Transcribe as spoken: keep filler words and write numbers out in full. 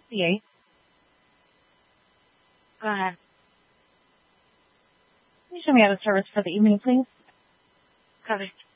sixty-eight. Go ahead. Can you show me out of service for the evening, please? Copy.